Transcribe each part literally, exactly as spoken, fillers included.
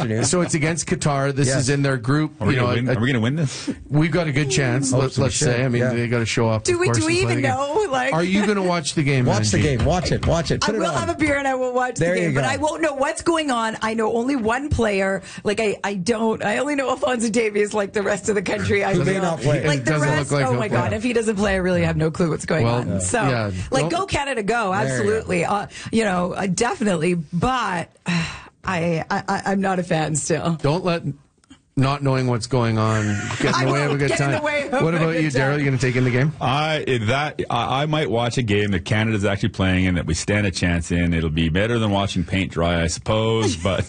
afternoon. So it's against Qatar. This Yes. is in their group. Are we you know, going a, to win this? we've got a good chance. Oh, Let, so we let's should, say. I mean, yeah. they got to show up. Do of we? course, Do we and play even the game. know? Like, Are you going to watch the game? Watch the Angie? game. Watch it. Watch it. I Put it will on. have a beer and I will watch There the you game, but go. I won't know what's going on. I know only one player. Like I, I don't. I only know Alphonso Davies. Like the rest of the country, I Who may feel. not play. Like It the doesn't rest. look like oh he'll my play. God! If he doesn't play, I really have no clue what's going Well, on. So, yeah, like, don't- go Canada, go! There you Absolutely. Uh, you know, uh, definitely. But uh, I, I, I'm not a fan still. Don't let not knowing what's going on get in I the way of a won't good get in time. the way of What a about good you, Daryl? time. You going to take in the game? I that I, I might watch a game that Canada's actually playing and that we stand a chance in. It'll be better than watching paint dry, I suppose. But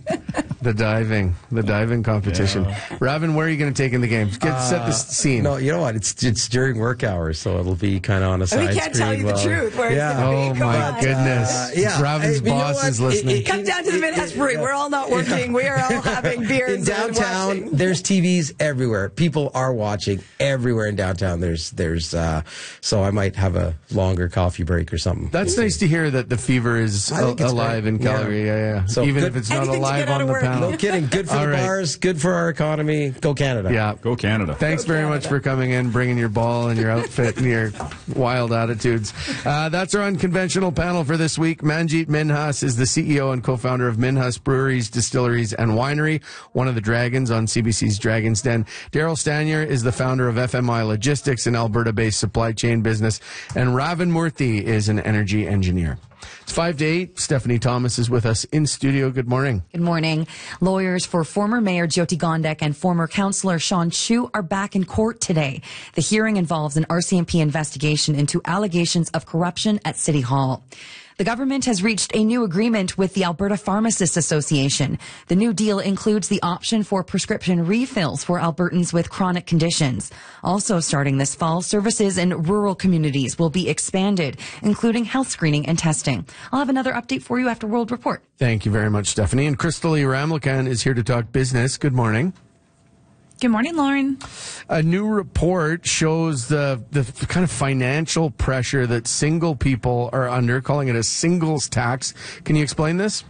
The diving, the diving competition. Yeah. Ravin, where are you going to take in the game? Get set the scene. No, you know what? It's it's during work hours, so it'll be kind of on a side We can't tell screen you the while- truth. Where yeah. it's gonna Oh be. Come my on. goodness! Uh, yeah. Ravin's Hey, you know boss what? is listening. It- it- Come down to the Midhouse Brewery. We're all not working. We are all having beers in downtown, and watching. there's T Vs everywhere. People are watching everywhere in downtown. There's, there's. Uh, so I might have a longer coffee break or something. That's nice to hear that the fever is I think a- it's alive great. in Calgary. Yeah, yeah. So Even good- if it's not Anything to alive get out on of the work. panel. No kidding. Good for All the right. bars. Good for our economy. Go Canada. Yeah. go Canada. Thanks very much for coming in, bringing your ball and your outfit and your wild attitudes. Uh, that's our unconventional panel for this week. Manjeet Minhas is the C E O and co-founder of Minhas Breweries, Distilleries, and Winery, one of the dragons on C B C's Dragon's Den. Daryl Stanier is the founder of F M I Logistics, an Alberta-based supply chain business. And Ravin Murthy is an energy engineer. It's five to eight. Stephanie Thomas is with us in studio. Good morning. Good morning. Lawyers for former Mayor Jyoti Gondek and former councillor Sean Chu are back in court today. The hearing involves an R C M P investigation into allegations of corruption at City Hall. The government has reached a new agreement with the Alberta Pharmacists Association. The new deal includes the option for prescription refills for Albertans with chronic conditions. Also starting this fall, services in rural communities will be expanded, including health screening and testing. I'll have another update for you after World Report. Thank you very much, Stephanie. And Crystal E. Ramlakan is here to talk business. Good morning. Good morning, Lauren. A new report shows the the kind of financial pressure that single people are under, calling it a singles tax. Can you explain this?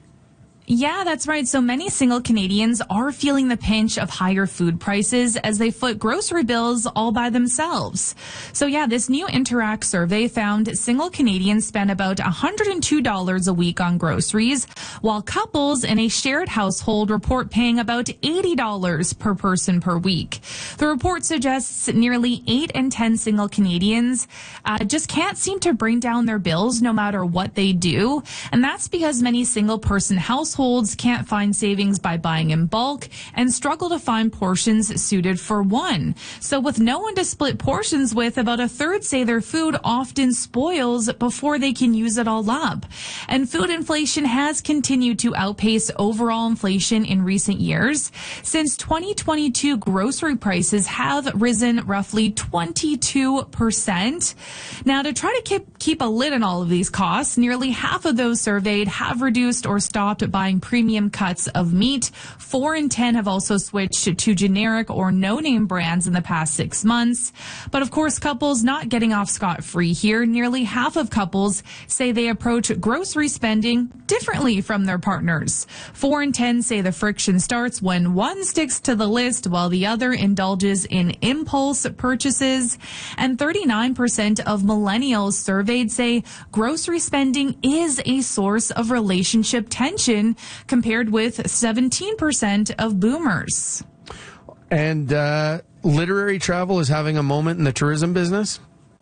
Yeah, that's right. So many single Canadians are feeling the pinch of higher food prices as they foot grocery bills all by themselves. So yeah, this new Interact survey found single Canadians spend about one hundred two dollars a week on groceries, while couples in a shared household report paying about eighty dollars per person per week. The report suggests nearly eight in ten single Canadians uh, just can't seem to bring down their bills no matter what they do. And that's because many single person households Households can't find savings by buying in bulk and struggle to find portions suited for one. So with no one to split portions with, about a third say their food often spoils before they can use it all up. And food inflation has continued to outpace overall inflation in recent years. Since twenty twenty-two, grocery prices have risen roughly twenty-two percent. Now, to try to keep, keep a lid on all of these costs, nearly half of those surveyed have reduced or stopped buying premium cuts of meat. Four in ten have also switched to generic or no-name brands in the past six months. But of course, couples not getting off scot-free here. Nearly half of couples say they approach grocery spending differently from their partners. Four in ten say the friction starts when one sticks to the list while the other indulges in impulse purchases. And thirty-nine percent of millennials surveyed say grocery spending is a source of relationship tension, compared with seventeen percent of boomers. And uh, literary travel is having a moment in the tourism business?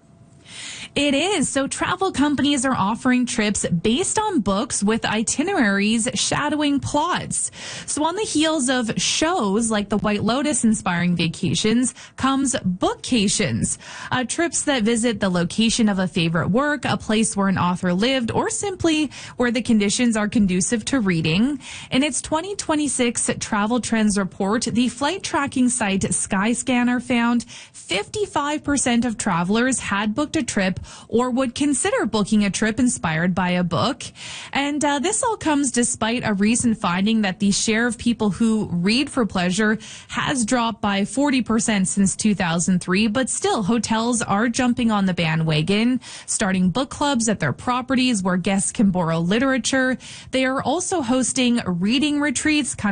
It is. So travel companies are offering trips based on books with itineraries shadowing plots. So on the heels of shows like the White Lotus inspiring vacations comes bookcations, uh, trips that visit the location of a favorite work, a place where an author lived, or simply where the conditions are conducive to reading. In its twenty twenty-six Travel Trends report, the flight tracking site Skyscanner found fifty-five percent of travelers had booked a trip or would consider booking a trip inspired by a book. And uh, this all comes despite a recent finding that the share of people who read for pleasure has dropped by forty percent since two thousand three, but still hotels are jumping on the bandwagon, starting book clubs at their properties where guests can borrow literature. They are also hosting reading retreats, kind